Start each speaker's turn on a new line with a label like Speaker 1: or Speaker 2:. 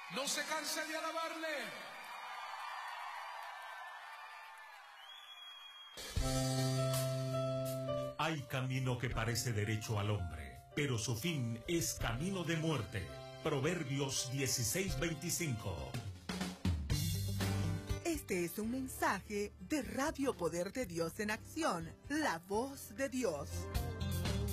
Speaker 1: No se canse de alabarle.
Speaker 2: Hay camino que parece derecho al hombre, pero su fin es camino de muerte. Proverbios 16:25.
Speaker 3: Este es un mensaje de Radio Poder de Dios en Acción, la voz de Dios.